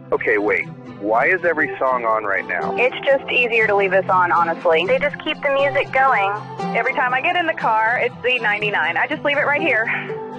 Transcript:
Okay, wait. Why is every song on right now? It's just easier to leave this on, honestly. They just keep the music going. Every time I get in the car, it's Z99. I just leave it right here.